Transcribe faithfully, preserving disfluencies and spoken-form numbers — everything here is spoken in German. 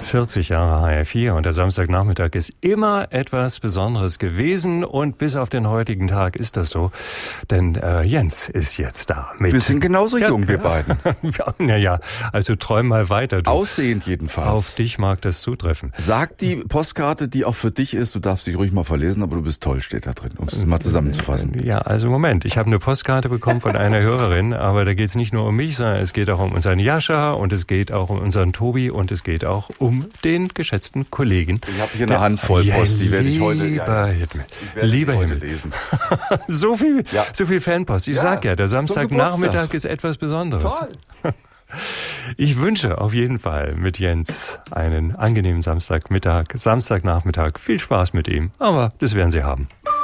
vierzig Jahre H R vier und der Samstagnachmittag ist immer etwas Besonderes gewesen und bis auf den heutigen Tag ist das so, denn äh, Jens ist jetzt da. Mit. Wir sind genauso ja, jung, wir beiden. Naja, also träum mal weiter. Du. Aussehend jedenfalls. Auf dich mag das zutreffen. Sag die Postkarte, die auch für dich ist, du darfst dich ruhig mal verlesen, aber du bist toll, steht da drin, um es mal zusammenzufassen. Ja, also Moment, ich habe eine Postkarte bekommen von einer Hörerin, aber da geht es nicht nur um mich, sondern es geht auch um unseren Jascha und es geht auch um unseren Tobi und es geht auch um den geschätzten Kollegen. Ich habe hier eine Handvoll Post, die werde ich heute, ja, ja, Himmel, ich werde lieber heute Himmel. lesen. so viel, ja. so viel Fanpost. Ich ja, sag ja, der Samstagnachmittag ist etwas Besonderes. Toll. Ich wünsche auf jeden Fall mit Jens einen angenehmen Samstagmittag, Samstagnachmittag. Viel Spaß mit ihm, aber das werden Sie haben.